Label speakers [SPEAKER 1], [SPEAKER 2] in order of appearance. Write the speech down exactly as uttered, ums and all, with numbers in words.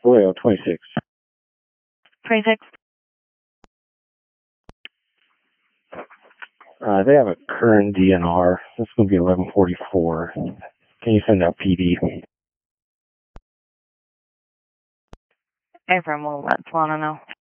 [SPEAKER 1] Vallejo, twenty-six.
[SPEAKER 2] twenty-six.
[SPEAKER 1] Uh, they have a current D N R. This is going to be eleven forty-four. Can you send out P D?
[SPEAKER 2] Everyone will let Solana know.